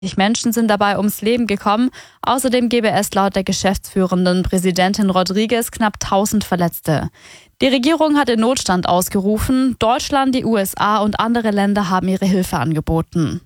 Menschen sind dabei ums Leben gekommen. Außerdem gebe es laut der geschäftsführenden Präsidentin Rodriguez knapp 1000 Verletzte. Die Regierung hat den Notstand ausgerufen. Deutschland, die USA und andere Länder haben ihre Hilfe angeboten.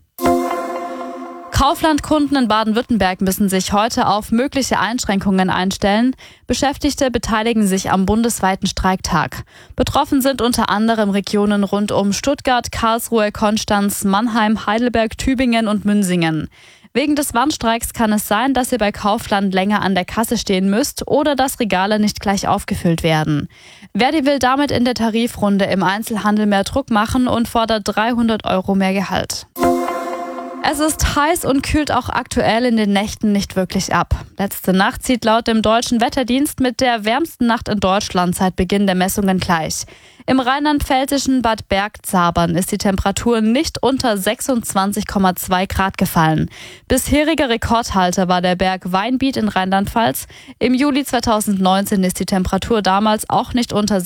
Kaufland-Kunden in Baden-Württemberg müssen sich heute auf mögliche Einschränkungen einstellen. Beschäftigte beteiligen sich am bundesweiten Streiktag. Betroffen sind unter anderem Regionen rund um Stuttgart, Karlsruhe, Konstanz, Mannheim, Heidelberg, Tübingen und Münsingen. Wegen des Warnstreiks kann es sein, dass ihr bei Kaufland länger an der Kasse stehen müsst oder dass Regale nicht gleich aufgefüllt werden. Verdi will damit in der Tarifrunde im Einzelhandel mehr Druck machen und fordert 300 € mehr Gehalt. Es ist heiß und kühlt auch aktuell in den Nächten nicht wirklich ab. Letzte Nacht zieht laut dem Deutschen Wetterdienst mit der wärmsten Nacht in Deutschland seit Beginn der Messungen gleich. Im rheinland-pfälzischen Bad Bergzabern ist die Temperatur nicht unter 26,2 Grad gefallen. Bisheriger Rekordhalter war der Berg Weinbiet in Rheinland-Pfalz. Im Juli 2019 ist die Temperatur damals auch nicht unter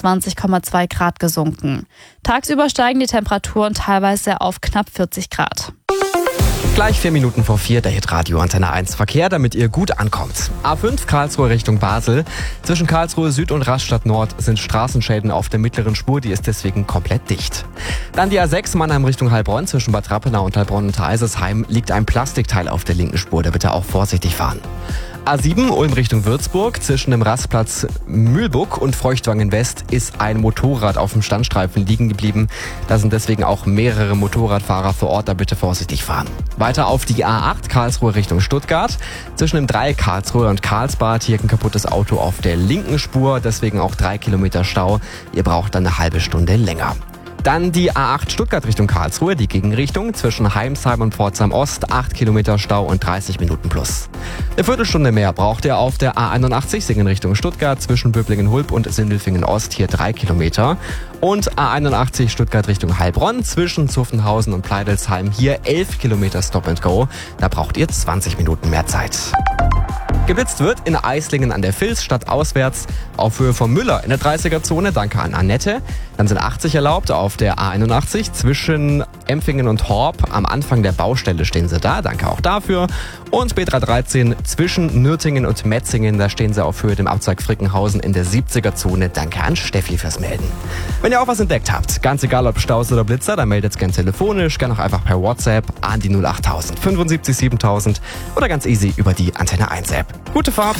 26,2 Grad gesunken. Tagsüber steigen die Temperaturen teilweise auf knapp 40 Grad. Gleich 4 Minuten vor 4, der Hitradio Antenne 1 Verkehr, damit ihr gut ankommt. A5 Karlsruhe Richtung Basel. Zwischen Karlsruhe Süd und Rastatt Nord sind Straßenschäden auf der mittleren Spur, die ist deswegen komplett dicht. Dann die A6 Mannheim Richtung Heilbronn. Zwischen Bad Rappenau und Heilbronn und Eisersheim liegt ein Plastikteil auf der linken Spur, da bitte auch vorsichtig fahren. A7 Ulm Richtung Würzburg. Zwischen dem Rastplatz Mühlbuck und Feuchtwangen West ist ein Motorrad auf dem Standstreifen liegen geblieben. Da sind deswegen auch mehrere Motorradfahrer vor Ort, da bitte vorsichtig fahren. Weiter auf die A8 Karlsruhe Richtung Stuttgart. Zwischen dem Dreieck Karlsruhe und Karlsbad hier ein kaputtes Auto auf der linken Spur, deswegen auch 3 Kilometer Stau. Ihr braucht dann eine halbe Stunde länger. Dann die A8 Stuttgart Richtung Karlsruhe, die Gegenrichtung zwischen Heimsheim und Pforzheim Ost, 8 Kilometer Stau und 30 Minuten plus. Eine Viertelstunde mehr braucht ihr auf der A81 Singen Richtung Stuttgart zwischen Böblingen-Hulb und Sindelfingen Ost, hier 3 Kilometer. Und A81 Stuttgart Richtung Heilbronn zwischen Zuffenhausen und Pleidelsheim, hier 11 Kilometer Stop and Go. Da braucht ihr 20 Minuten mehr Zeit. Geblitzt wird in Eislingen an der Vils, stadtauswärts auf Höhe vom Müller in der 30er-Zone. Danke an Annette. Dann sind 80 erlaubt auf der A81 zwischen Empfingen und Horb. Am Anfang der Baustelle stehen sie da. Danke auch dafür. Und B313 zwischen Nürtingen und Metzingen. Da stehen sie auf Höhe dem Abzweig Frickenhausen in der 70er-Zone. Danke an Steffi fürs Melden. Wenn ihr auch was entdeckt habt, ganz egal ob Staus oder Blitzer, dann meldet es gern telefonisch, gern auch einfach per WhatsApp an die 08000 75 7000 oder ganz easy über die Antenne 1 App. Gute Fahrt!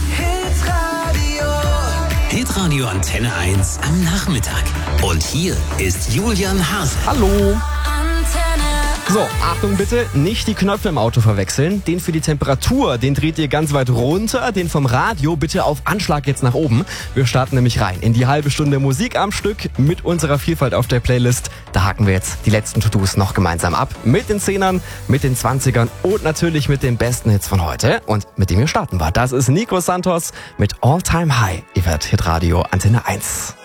Hitradio Antenne 1 am Nachmittag. Und hier ist Julian Hase. Hallo! So, Achtung bitte, nicht die Knöpfe im Auto verwechseln. Den für die Temperatur, den dreht ihr ganz weit runter. Den vom Radio bitte auf Anschlag jetzt nach oben. Wir starten nämlich rein in die halbe Stunde Musik am Stück mit unserer Vielfalt auf der Playlist. Da haken wir jetzt die letzten To-Dos noch gemeinsam ab. Mit den 10ern, mit den 20ern und natürlich mit den besten Hits von heute. Und mit dem wir starten war. Das ist Nico Santos mit All Time High. Ihr hört Hitradio Antenne 1.